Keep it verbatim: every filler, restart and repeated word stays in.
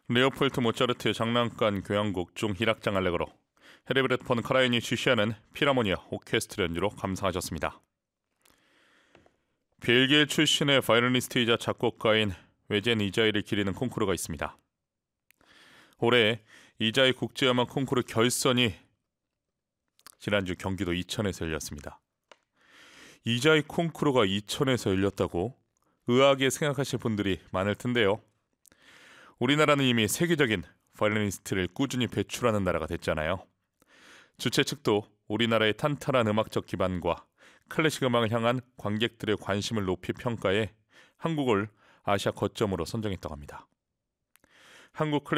레오폴트 모차르트의 장난감 교향곡 중 희락장 알레그로, 헤르베르트 폰 카라얀이 지휘하는 필하모니아 오케스트라 연주로 감상하셨습니다. 벨기에 출신의 바이올리니스트이자 작곡가인 외젠 이자이를 기리는 콩쿠르가 있습니다. 올해 이자이 국제음악 콩쿠르 결선이 지난주 경기도 이천에서 열렸습니다. 이자이 콩쿠르가 이천에서 열렸다고 의아하게 생각하실 분들이 많을 텐데요. 우리나라는 이미 세계적인 바이올리니스트를 꾸준히 배출하는 나라가 됐잖아요. 주최 측도 우리나라의 탄탄한 음악적 기반과 클래식 음악을 향한 관객들의 관심을 높이 평가해 한국을 아시아 거점으로 선정했다고 합니다. 한국 클래식